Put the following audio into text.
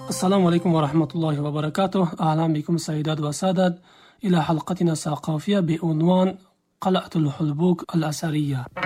السلام عليكم ورحمة الله وبركاته. أهلا بكم سيدات وسادة إلى حلقتنا الثقافية بعنوان قلعة الحلبوك الأثرية.